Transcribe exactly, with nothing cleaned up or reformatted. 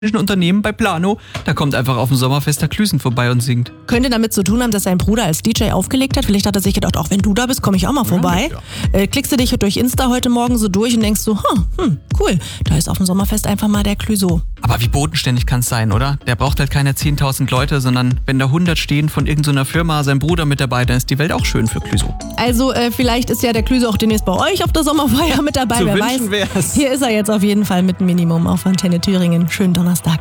Unternehmen bei Plano, da kommt einfach auf dem Sommerfest der Klüsen vorbei und singt. Könnte damit zu tun haben, dass sein Bruder als D J aufgelegt hat. Vielleicht hat er sich gedacht, auch wenn du da bist, komme ich auch mal vorbei. Ja, ja. Äh, klickst du dich durch Insta heute Morgen so durch und denkst so, hm, hm, cool, da ist auf dem Sommerfest einfach mal der Clüso. Aber wie bodenständig kann es sein, oder? Der braucht halt keine zehntausend Leute, sondern wenn da hundert stehen von irgendeiner Firma, sein Bruder mit dabei, dann ist die Welt auch schön für Clüso. Also äh, vielleicht ist ja der Clüso auch demnächst bei euch auf der Sommerfeier mit dabei, Zu wer wünschen weiß. wär's. Hier ist er jetzt auf jeden Fall mit Minimum auf Antenne Thüringen. Schönen Donnerstag.